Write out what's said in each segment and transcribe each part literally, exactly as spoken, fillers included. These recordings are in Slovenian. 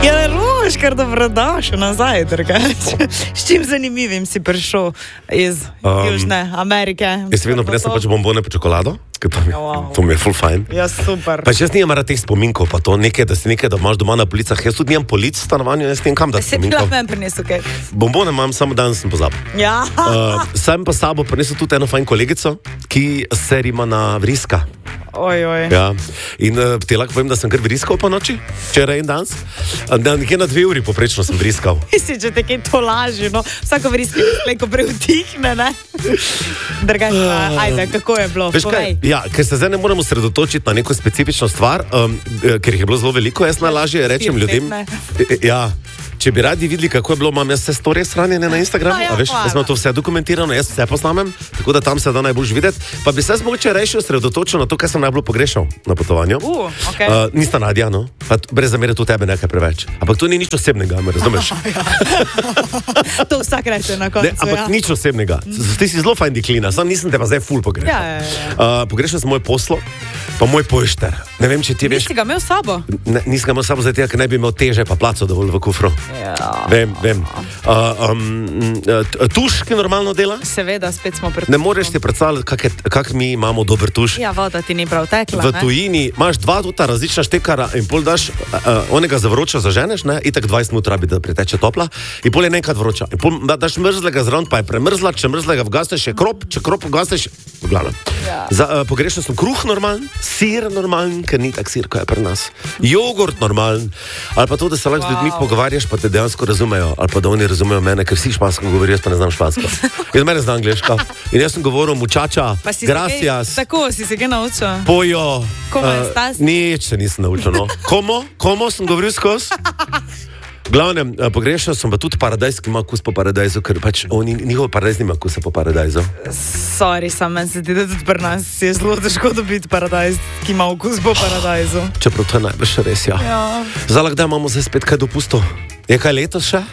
Ja, Roš, kar dobrodošel nazaj, drugače. S čim zanimivim si prišel iz um, Južne Amerike? Jaz si vedno prinesem pač bombone po čokolado, ker to, wow. to mi je full fajn. Ja, super. Pač jaz nimam rad teh spominkov, pa to nekaj, da si nekaj, da imaš doma na policah. Jaz tudi nimam polic v stanovanju, jaz nimam kam da spominkov. Se bi lahko prinesel kaj? Bombone imam, samo danes sem pozabil. Ja. Uh, sem pa sabo prinesel tudi eno fajn kolegico, ki se rima na vriska. Oj, oj. Ja. In uh, ti lahko povem, da sem kar vriskal po noči, včeraj in danes. Da, nekje na dve uri poprečno sem vriskal. Misli, če te kaj to laži, no. Vsako vrisko leko preutihne, ne? Drugače, uh, ajde, kako je bilo? Veš kaj? Ja, ker se zdaj ne moramo sredotočiti na neko specifično stvar, um, ker jih je bilo zelo veliko, jaz najlažje rečem ljudem. Ja. Če bi radi videli, kako je bilo, imam jaz vse storije shranjene na Instagramu, no, ja, a veš, jaz imam to vse dokumentirano, jaz vse posnamem, tako da tam se da najbolj videti. Pa bi se jaz mogoče rešil sredotočil na to, kaj sem najbolj pogrešal na potovanju. Uh, okay. uh, Nista Nadja, no? Pa brez zamere tu tebe nekaj preveč. Ampak to ni nič osebnega, me razumeš? To vsak reče na koncu, ne, ampak ja. Nič osebnega. Ti si zelo fajn deklina, sam nisem te pa zdaj ful pogrešal. Ja, ja, ja. uh, Pogrešal sem moj poslo, pa moj pošter. Ne vem, če ti veš. Nisi ga imel s sabo? Ne, nisem ga imel s sabo, zato ker ne bi imel teže pa placo dovolj v kufru. Ja. Vem, vem. Uh, um, tuš, ki normalno dela? Seveda, spet smo pri. Ne moreš ti predstavljati, kak, kak mi imamo dober tuš. Ja, voda ti ni prav tekla. V tujini imaš dva tuta različna štekara in pol daš uh, onega za vroča zaženeš, ne, itak dvajset minut rabi, da priteče topla, in pol je nekaj vroča. In pol daš mrzlega zraven, pa je premrzla, če mrzlega vgasneš, je krop, če krop vgasneš, v glavnem. Ja. Uh, pogrešal sem kruh normalen, sir normalen, ker ni tak sir, kot je pri nas. Jogurt normalen, ali pa to, da se lahko wow. z ljudmi pogovarjaš, pa te dejansko razumejo, ali pa da oni razumejo mene, ker vsi špansko govorijo, jaz pa ne znam špansko. Jaz mene znam angleško. In jaz sem govoril muchacha, gracias. Tako si se ga naučil. Pojo. Komo uh, estás? Nič se nisem naučil, no. Komo? Komo sem govoril skozi? Glavnem, pogrešal sem pa tudi paradajz, ki ima okus po paradajzu, ker pač oni, njihov paradajz nima okusa po paradajzu. Sorry, sam meni se ti, da tudi pri nas je zelo težko dobiti paradajz, ki ima okus po paradajzu. Čeprav to je najbrž res, ja. Ja. Zdaj, kdaj imamo zdaj spet kaj dopustov? Je kaj letos še?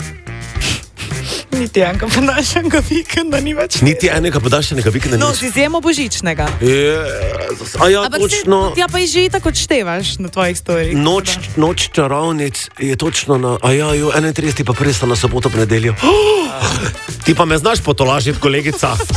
Niti enega podaljšanega vikenda ni več. Niti enega podaljšanega vikenda ni no, več. No, z izjemo božičnega. Jezus, a ja, ampak točno. Ampak ja pa je že tako odštevaš na tvojih storijih. Noč, noč čarovnic je točno na, a ja, jo, enaintrideseti pa presta na soboto, v nedeljo. Oh, ti pa me znaš potolažiti, kolegica.